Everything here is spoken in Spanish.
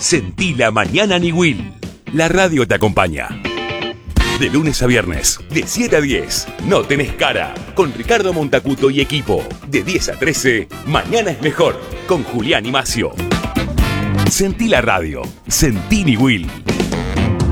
Sentí la mañana Niwil. La radio te acompaña. De lunes a viernes, de 7 a 10, No Tenés Cara, con Ricardo Montacuto y equipo. De 10 a 13, Mañana es Mejor, con Julián y Macio. Sentí la radio, sentí Niwil.